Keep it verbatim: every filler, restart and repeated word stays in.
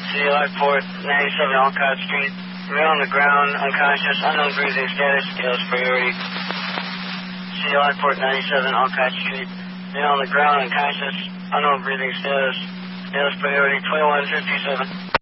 City Lockport, ninety-seven Alcott Street. Male on the ground, unconscious, unknown breathing status, scales priority. City Lockport, ninety-seven Alcott Street. Male on the ground, unconscious, unknown breathing status, scales priority twenty-one fifty-seven.